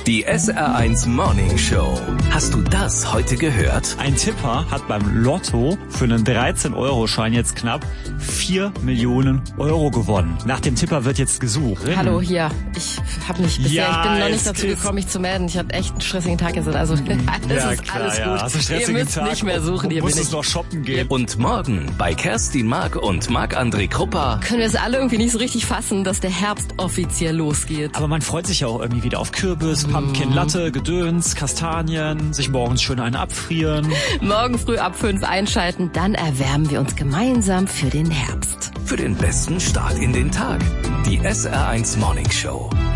Die SR1 Morning Show. Hast du das heute gehört? Ein Tipper hat beim Lotto für einen 13-Euro-Schein jetzt knapp 4 Millionen Euro gewonnen. Nach dem Tipper wird jetzt gesucht. Hallo, hier. Ich bin noch nicht dazu gekommen, mich zu melden. Ich hatte echt einen stressigen Tag jetzt. Also alles gut. Hast du Ihr müsst Tag, nicht mehr suchen. Hier musst bin es ich. noch shoppen gehen. Und morgen bei Kerstin Mark und Marc-André Krupper. Können wir es alle irgendwie nicht so richtig fassen, dass der Herbst offiziell losgeht. Aber man freut sich ja auch irgendwie wieder auf Kürbis, Pumpkin Latte, Gedöns, Kastanien, sich morgens schön einen abfrieren. Morgen früh ab 5 einschalten, dann erwärmen wir uns gemeinsam für den Herbst. Für den besten Start in den Tag. Die SR1 Morning Show.